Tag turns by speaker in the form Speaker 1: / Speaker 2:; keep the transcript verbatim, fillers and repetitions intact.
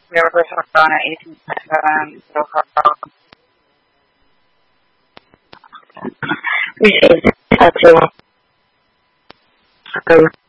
Speaker 1: We have a person on at eighteen seven, so far. We should have to.